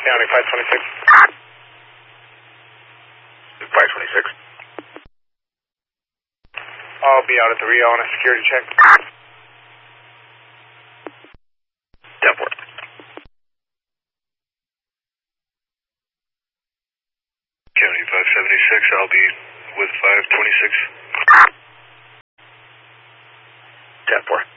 County 526. 526. I'll be out at the Rio on a security check. 10-4. County 576, I'll be with 526. 10-4.